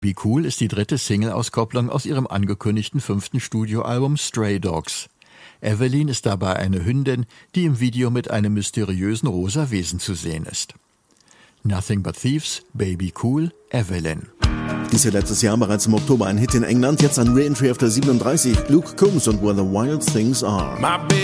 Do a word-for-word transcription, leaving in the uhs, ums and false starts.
Be Cool ist die dritte Single-Auskopplung aus ihrem angekündigten fünften Studioalbum Stray Dogs. Evelyn ist dabei eine Hündin, die im Video mit einem mysteriösen rosa Wesen zu sehen ist. Nothing But Thieves, Baby Cool, Evelyn. Ist ja letztes Jahr bereits im Oktober ein Hit in England, jetzt ein Re-Entry auf der siebenunddreißig. Luke Combs und Where the Wild Things Are.